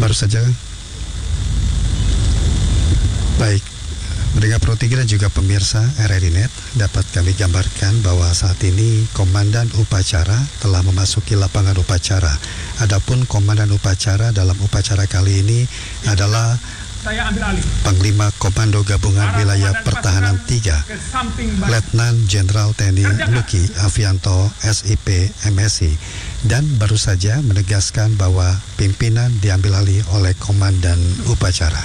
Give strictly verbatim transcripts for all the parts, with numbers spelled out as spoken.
Baru saja. Baik, mendengar Pro tiga dan juga pemirsa R R I Net, dapat kami gambarkan bahwa saat ini Komandan Upacara telah memasuki lapangan upacara. Adapun Komandan Upacara dalam upacara kali ini adalah Saya ambil alih. Panglima Komando Gabungan Para Wilayah Komandan Pertahanan pasukan tiga, ke samping barat. Letnan Jenderal T N I Luki Avianto S I P M Si, dan baru saja menegaskan bahwa pimpinan diambil alih oleh Komandan Upacara.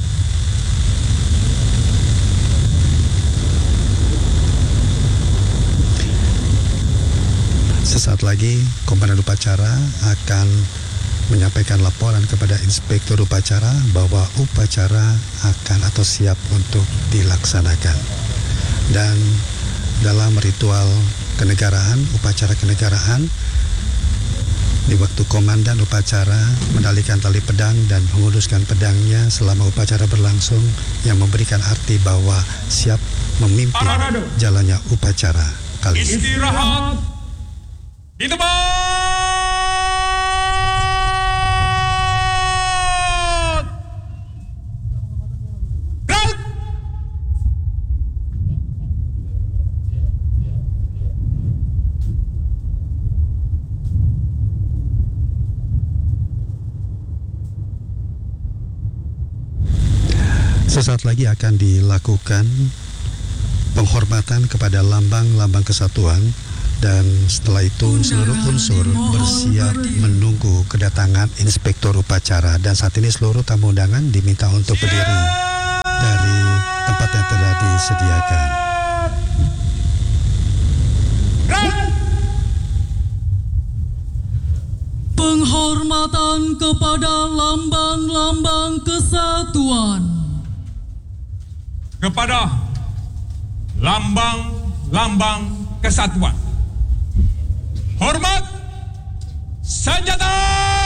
Sesaat lagi Komandan Upacara akan menyampaikan laporan kepada Inspektur Upacara bahwa upacara akan atau siap untuk dilaksanakan. Dan dalam ritual kenegaraan, upacara kenegaraan, di waktu Komandan Upacara menalikan tali pedang dan menguduskan pedangnya selama upacara berlangsung, yang memberikan arti bahwa siap memimpin jalannya upacara kali ini. Istirahat di tempat. Sesaat lagi akan dilakukan penghormatan kepada lambang-lambang kesatuan, dan setelah itu seluruh unsur bersiap menunggu kedatangan Inspektur Upacara. Dan saat ini seluruh tamu undangan diminta untuk berdiri dari tempat yang telah disediakan. Penghormatan kepada lambang-lambang kesatuan. Kepada lambang-lambang kesatuan. Hormat senjata!